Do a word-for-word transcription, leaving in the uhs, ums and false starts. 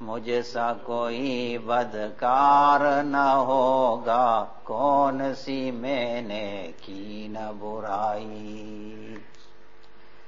मुझसा कोई बदकार न होगा, कौन सी मैंने की न बुराई।